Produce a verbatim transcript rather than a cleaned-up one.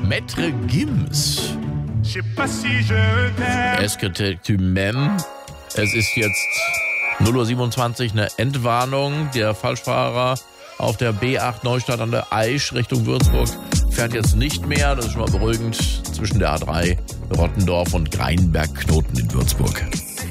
Maître Gims. Est-ce que tu m'aimes? Es ist jetzt null Uhr siebenundzwanzig, eine Entwarnung. Der Falschfahrer auf der B acht Neustadt an der Aisch Richtung Würzburg fährt jetzt nicht mehr. Das ist schon mal beruhigend zwischen der A drei Rottendorf und Greinberg-Knoten in Würzburg.